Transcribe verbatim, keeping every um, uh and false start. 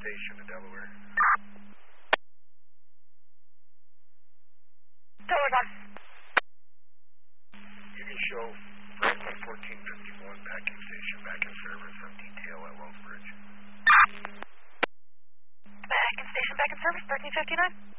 station to Delaware. Delaware. You can show Franklin fourteen fifty-one packing station back in service on detail at Wells Bridge. Packing station back in service, thirteen fifty-nine.